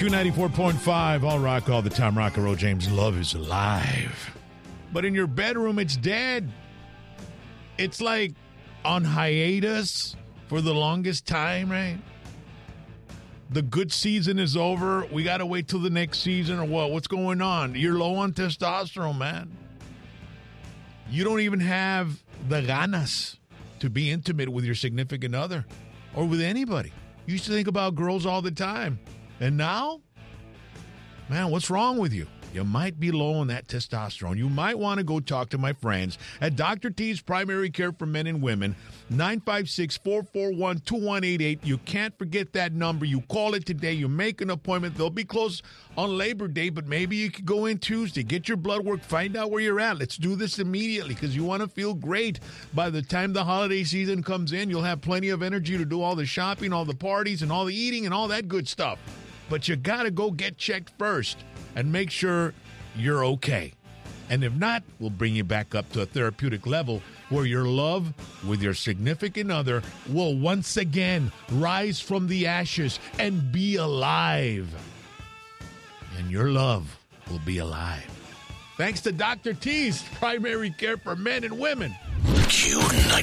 Q94.5, all rock all the time. Rock and roll, James. Love is alive. But in your bedroom, it's dead. It's like on hiatus for the longest time, right? The good season is over. We got to wait till the next season or what? What's going on? You're low on testosterone, man. You don't even have the ganas to be intimate with your significant other or with anybody. You used to think about girls all the time. And now, man, what's wrong with you? You might be low on that testosterone. You might want to go talk to my friends at Dr. T's Primary Care for Men and Women, 956-441-2188. You can't forget that number. You call it today. You make an appointment. They'll be closed on Labor Day, but maybe you could go in Tuesday. Get your blood work. Find out where you're at. Let's do this immediately because you want to feel great. By the time the holiday season comes in, you'll have plenty of energy to do all the shopping, all the parties, and all the eating and all that good stuff. But you got to go get checked first and make sure you're okay. And if not, we'll bring you back up to a therapeutic level where your love with your significant other will once again rise from the ashes and be alive. And your love will be alive. Thanks to Dr. T's Primary Care for Men and Women.